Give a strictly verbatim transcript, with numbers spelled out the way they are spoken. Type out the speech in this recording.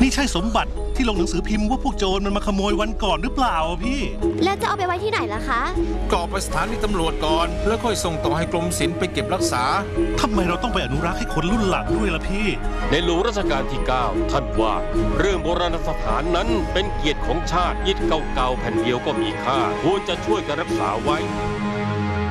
นี่ใช่สมบัติที่ลงหนังสือพิมพ์ว่าพวกโจรมันมาขโมยวันก่อนหรือเปล่าพี่แล้วจะเอาไปไว้ที่ไหนล่ะคะก็เอาไปสถานีตำรวจก่อนแล้วค่อยส่งต่อให้กรมศิลป์ไปเก็บรักษาทำไมเราต้องไปอนุรักษ์ให้คนรุ่นหลังด้วยล่ะพี่ในหลวงรัชกาลที่เก้าท่านว่าเรื่องโบราณสถานนั้นเป็นเกียรติของชาติอิฐเก่าๆแผ่นเดียวก็มีค่าควรจะช่วยกันรักษาไว้